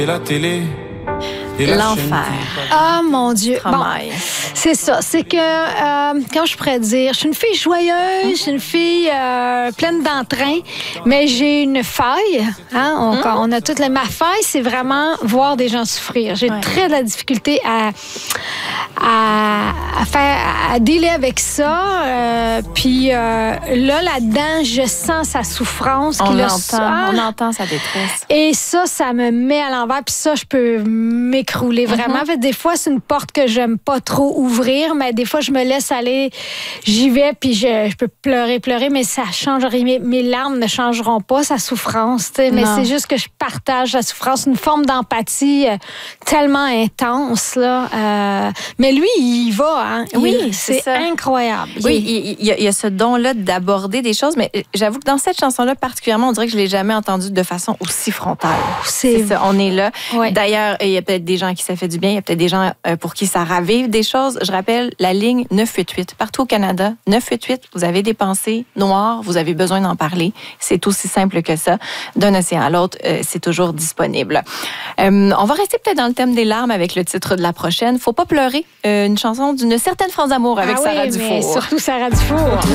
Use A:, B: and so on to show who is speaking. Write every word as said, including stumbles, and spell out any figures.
A: Et la télé.
B: L'enfer.
C: Ah, mon Dieu. Bon,
B: Travail.
C: c'est ça. C'est que, euh, comment je pourrais dire, je suis une fille joyeuse, je suis une fille euh, pleine d'entrain, mais j'ai une faille. Hein? On,
B: Mm.
C: on a toutes les... Ma faille, c'est vraiment voir des gens souffrir. J'ai
B: Ouais.
C: très de la difficulté à, à, à faire, à dealer avec ça. Euh, puis euh, là, là-dedans, je sens sa souffrance.
B: On
C: qui l'a-
B: l'entend,
C: Ah!
B: on entend sa détresse.
C: Et ça, ça me met à l'envers. Puis ça, je peux m'écrouler vraiment.
B: Mm-hmm.
C: En fait, des fois, c'est une porte que j'aime pas trop ouvrir, mais des fois, je me laisse aller. J'y vais, puis je, je peux pleurer, pleurer, mais ça change rien. Mes, mes larmes ne changeront pas sa souffrance. Tu sais, mais
B: Non.
C: c'est juste que je partage la souffrance, une forme d'empathie euh, tellement intense. Là. Euh, mais lui, il y va. Hein?
B: Oui,
C: Il-
B: c'est
C: c'est
B: ça.
C: incroyable.
B: Oui,
C: Il-
B: il il y, a, il y a ce don-là d'aborder des choses, mais j'avoue que dans cette chanson-là particulièrement, on dirait que je l'ai jamais entendue de façon aussi frontale.
C: c'est
B: C'est ça, on est là.
C: Ouais.
B: D'ailleurs, il y a peut-être des gens qui ça fait du bien, il y a peut-être des gens euh, pour qui ça ravive des choses. Je rappelle la ligne neuf huit huit, partout au Canada, neuf huit huit, vous avez des pensées noires, vous avez besoin d'en parler. C'est aussi simple que ça. D'un océan à l'autre, euh, c'est toujours disponible. Euh, on va rester peut-être dans le thème des larmes avec le titre de la prochaine. Faut pas pleurer, euh, une chanson d'une certaine France d'amour avec
C: Ah
B: Sarah
C: oui, mais
B: Dufour.
C: surtout Sarah Dufour.